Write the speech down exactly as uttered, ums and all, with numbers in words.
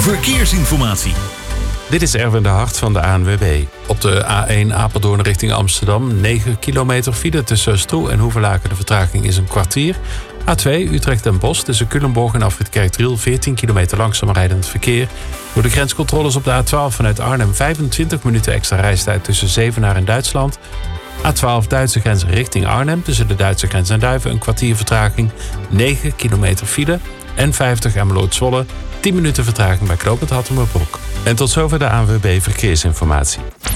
Verkeersinformatie. Dit is Erwin de Hart van de A N W B. Op de A één Apeldoorn richting Amsterdam. negen kilometer file tussen Stroe en Hoevelaken. De vertraging is een kwartier. A twee Utrecht en Bos tussen Culemborg en Afrit Kerkdriel. veertien kilometer langzaam rijdend verkeer. Door de grenscontroles op de A twaalf vanuit Arnhem. vijfentwintig minuten extra reistijd tussen Zevenaar en Duitsland. A twaalf Duitse grens richting Arnhem. Tussen de Duitse grens en Duiven een kwartier vertraging. negen kilometer file. N vijftig Emmeloord-Zwolle. tien minuten vertraging bij knooppunt Hattemerbroek. En tot zover de A N W B Verkeersinformatie.